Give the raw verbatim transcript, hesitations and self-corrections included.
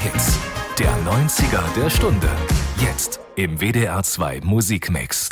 Hits. Der neunziger der Stunde. Jetzt im W D R zwei Musikmix.